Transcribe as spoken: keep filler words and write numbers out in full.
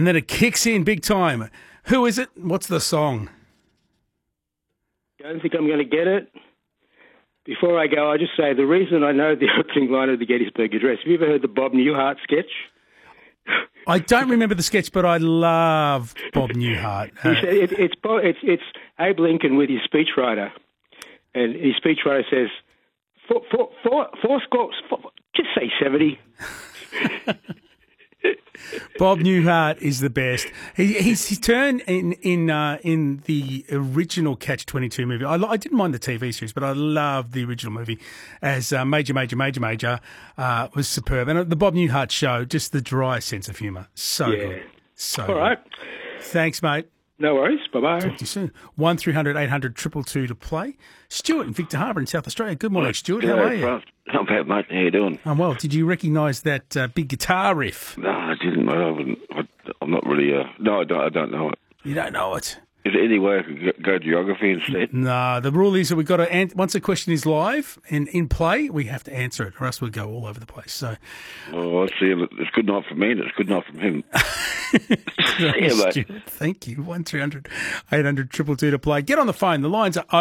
And then it kicks in big time. Who is it? What's the song? Don't think I'm going to get it. Before I go, I'll just say the reason I know the opening line of the Gettysburg Address. Have you ever heard the Bob Newhart sketch? I don't remember the sketch, but I love Bob Newhart. He said it, it's, it's it's Abe Lincoln with his speechwriter, and his speechwriter says, four, four, four, four scores, four, just say seventy. Bob Newhart is the best. He, he's his turn in in uh, in the original Catch twenty-two movie. I, I didn't mind the T V series, but I loved the original movie as uh, Major, Major, Major, Major uh, was superb. And the Bob Newhart show, just the dry sense of humour. So Yeah. good. So All good. right. Thanks, mate. No worries. Bye-bye. Talk to you soon. one three hundred eight hundred two two two to play. Stuart in Victor Harbour in South Australia. Good morning, Stuart. How are you? Not bad, mate. How you doing? I'm well. Did you recognise that uh, big guitar riff? No, I didn't. I haven't. I, I'm not really. Uh, no, I don't, I don't know it. You don't know it? Is there any way I could go, go geography instead? No, the rule is that we've got to, an- once a question is live and in play, we have to answer it, or else we'll go all over the place. So, Oh, I see. It's good enough for me, and it's good enough from him. Stuart, mate. thank you. one three hundred eight hundred two two two to play. Get on the phone. The lines are